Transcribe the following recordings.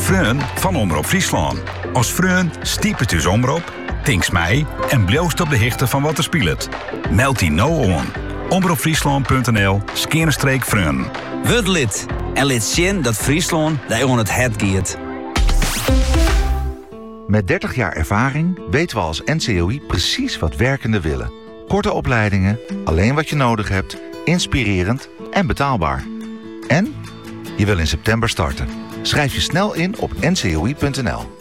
Freun van Omroep Friesland. Als Freun stiepet uw omroep, tinks mij en bloost op de hichte van wat er speelt. Meld die nou aan. omroepfriesland.nl/Freun. Word lid en laat zien dat Friesland daar aan het hart gaat. Met 30 jaar ervaring weten we als NCOI precies wat werkenden willen. Korte opleidingen, alleen wat je nodig hebt, inspirerend en betaalbaar. En je wil in september starten. Schrijf je snel in op ncoi.nl.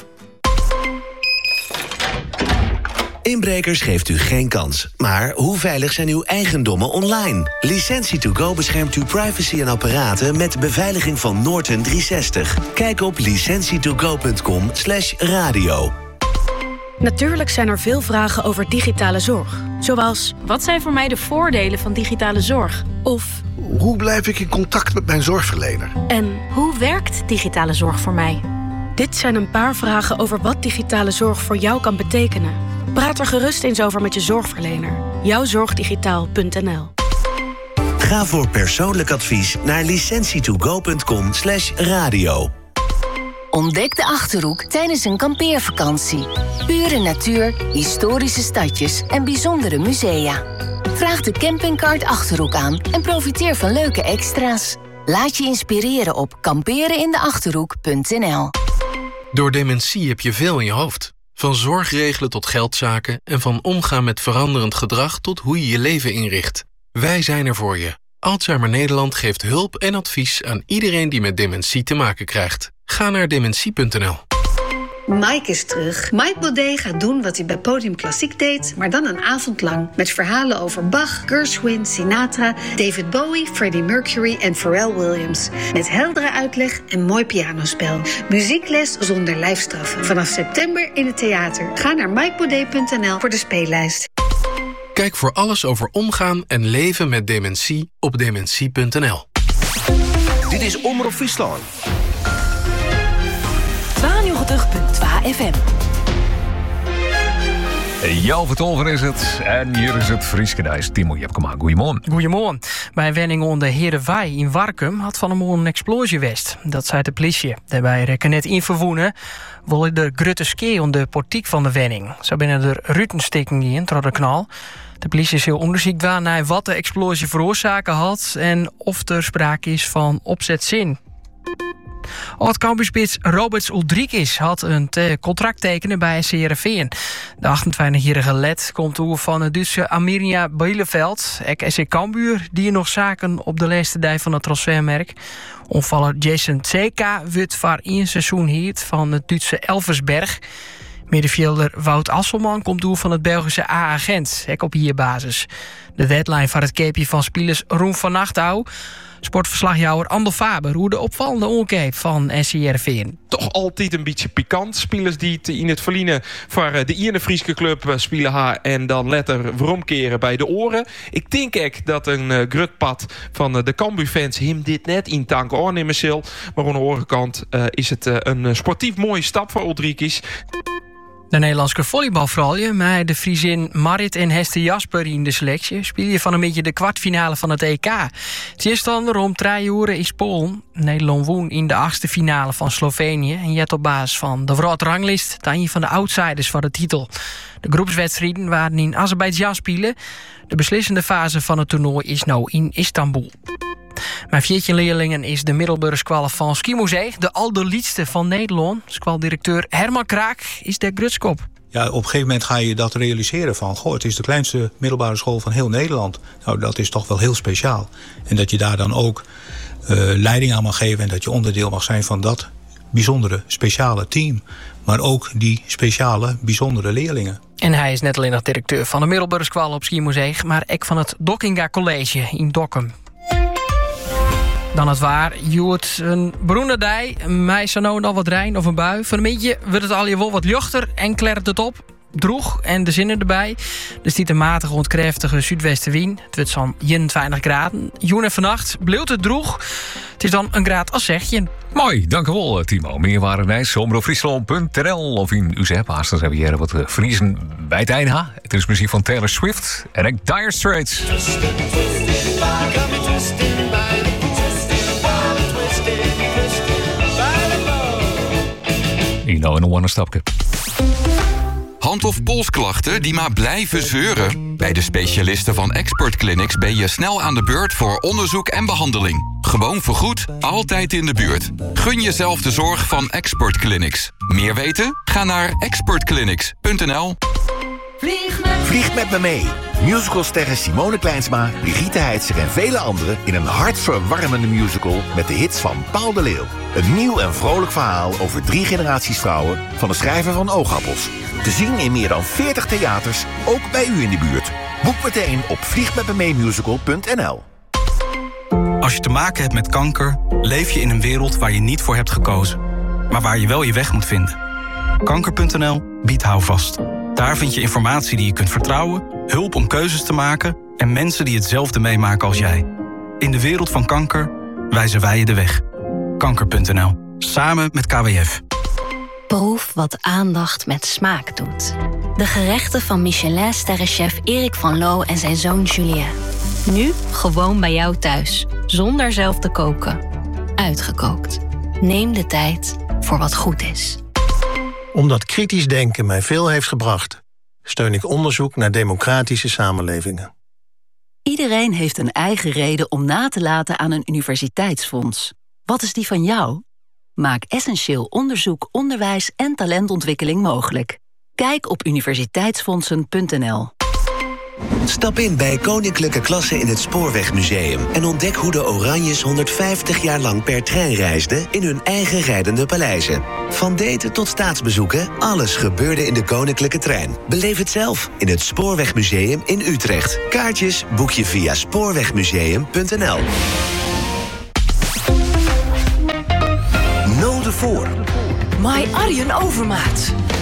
Inbrekers geeft u geen kans. Maar hoe veilig zijn uw eigendommen online? Licentie2Go beschermt uw privacy en apparaten met beveiliging van Norton 360. Kijk op licentietogo.com/radio. Natuurlijk zijn er veel vragen over digitale zorg. Zoals, wat zijn voor mij de voordelen van digitale zorg? Of, hoe blijf ik in contact met mijn zorgverlener? En hoe werkt digitale zorg voor mij? Dit zijn een paar vragen over wat digitale zorg voor jou kan betekenen. Praat er gerust eens over met je zorgverlener. Jouwzorgdigitaal.nl. Ga voor persoonlijk advies naar licentietogo.com/radio. Ontdek de Achterhoek tijdens een kampeervakantie. Pure natuur, historische stadjes en bijzondere musea. Vraag de campingkaart Achterhoek aan en profiteer van leuke extra's. Laat je inspireren op kamperenindeachterhoek.nl. Door dementie heb je veel in je hoofd. Van zorgregelen tot geldzaken en van omgaan met veranderend gedrag tot hoe je je leven inricht. Wij zijn er voor je. Alzheimer Nederland geeft hulp en advies aan iedereen die met dementie te maken krijgt. Ga naar dementie.nl. Mike is terug. Mike Baudet gaat doen wat hij bij Podium Klassiek deed, maar dan een avond lang. Met verhalen over Bach, Gershwin, Sinatra, David Bowie, Freddie Mercury en Pharrell Williams. Met heldere uitleg en mooi pianospel. Muziekles zonder lijfstraffen. Vanaf september in het theater. Ga naar mikebaudet.nl voor de speellijst. Kijk voor alles over omgaan en leven met dementie op dementie.nl. Dit is Omroep Friesland. 92.2 FM. Jouw vertolver is het. En hier is het Frieskedijs. Timo Jepkema, goeiemorgen. Goeiemorgen. Bij een wenning onder Heerenwei in Warkum had van een morgen een explosie geweest. Dat zei de politie. Daarbij rekken net in verwoenen. Willen de grutte skee onder de portiek van de wenning. Zo binnen er rutenstikken in door de knal. De politie is heel onderzoek gedaan naar wat de explosie veroorzaken had en of er sprake is van opzetzin. Oud-kampioenspits Roberts Uldrikis had een contract tekenen bij SC Heerenveen. De 28-jarige led komt toe van het Duitse Arminia Bielefeld. SC Cambuur die nog zaken op de laatste dag van het transfermerk. Onvaller Jason Tseka wordt voor 1 seizoen heet van het Duitse Elversberg. Middenvelder Wout Asselman komt toe van het Belgische AA Gent, op hierbasis. De deadline voor het keepje van spelers Roem van Nachtouw. Sportverslagjouwer Ander Faber, hoe de opvallende onkeep van SC Heerenveen. Toch altijd een beetje pikant. Spelers die in het verliezen voor de ene Friese club spelen haar en dan letter veromkeren bij de oren. Ik denk echt dat een grutpad van de Cambuur-fans hem dit net in tank aannemen zal. Maar aan de andere kant is het een sportief mooie stap voor Uldrikis. De Nederlandse volleybalvrouwen met de Friesin Marit en Hester Jasper in de selectie speel je van een beetje de kwartfinale van het EK. Het is dan om 3 uur is Polen. Nederland won in de 8e finale van Slovenië en jet op basis van de wereldranglist dan je van de outsiders voor de titel. De groepswedstrijden waren in Azerbeidzjan spelen. De beslissende fase van het toernooi is nu in Istanbul. Mijn 14 leerlingen is de Middelburgse squal van Skimuseum, de allerliedste van Nederland. Squaldirecteur Herman Kraak is de grutskop. Ja, op een gegeven moment ga je dat realiseren van, het is de kleinste middelbare school van heel Nederland. Nou, dat is toch wel heel speciaal. En dat je daar dan ook leiding aan mag geven en dat je onderdeel mag zijn van dat bijzondere, speciale team. Maar ook die speciale, bijzondere leerlingen. En hij is net alleen nog directeur van de Middelburgse squal op Skimuseum, maar ook van het Dockinga College in Dokkum. Dan het waar, Joert, een beroende dij, mij zo nou nog wat rein of een bui. Van een beetje wordt het al je wel wat luchter en klert het op. Droeg en de zinnen erbij. Dus die matige ontkreftige zuidwestenwind. Het wordt zo'n 21 graden. Joen en vannacht bleef het droeg. Het is dan een graad als zeg je. Mooi, dankjewel Timo. Meer waren omroepfriesland.nl of in uw app. Haastens hebben we hier wat Friesen bij het einde. Het is muziek van Taylor Swift en ik Dire Straits. in een stapje. Hand- of polsklachten die maar blijven zeuren? Bij de specialisten van Expert Clinics ben je snel aan de beurt voor onderzoek en behandeling. Gewoon vergoed, altijd in de buurt. Gun jezelf de zorg van Expert Clinics. Meer weten? Ga naar expertclinics.nl. Vlieg met me mee. Musicalsterren Simone Kleinsma, Brigitte Heitzer en vele anderen in een hartverwarmende musical met de hits van Paul de Leeuw. Een nieuw en vrolijk verhaal over 3 generaties vrouwen van de schrijver van Oogappels. Te zien in meer dan 40 theaters, ook bij u in de buurt. Boek meteen op vliegmetmemeemusical.nl. Als je te maken hebt met kanker, leef je in een wereld waar je niet voor hebt gekozen. Maar waar je wel je weg moet vinden. Kanker.nl biedt houvast. Daar vind je informatie die je kunt vertrouwen, hulp om keuzes te maken en mensen die hetzelfde meemaken als jij. In de wereld van kanker wijzen wij je de weg. Kanker.nl. Samen met KWF. Proef wat aandacht met smaak doet. De gerechten van Michelin-sterrenchef Erik van Loo en zijn zoon Julien. Nu gewoon bij jou thuis, zonder zelf te koken. Uitgekookt. Neem de tijd voor wat goed is. Omdat kritisch denken mij veel heeft gebracht, steun ik onderzoek naar democratische samenlevingen. Iedereen heeft een eigen reden om na te laten aan een universiteitsfonds. Wat is die van jou? Maak essentieel onderzoek, onderwijs en talentontwikkeling mogelijk. Kijk op universiteitsfondsen.nl. Stap in bij Koninklijke Klasse in het Spoorwegmuseum en ontdek hoe de Oranjes 150 jaar lang per trein reisden in hun eigen rijdende paleizen. Van daten tot staatsbezoeken, alles gebeurde in de Koninklijke Trein. Beleef het zelf in het Spoorwegmuseum in Utrecht. Kaartjes boek je via spoorwegmuseum.nl. Noden voor. My Arjen Overmaat.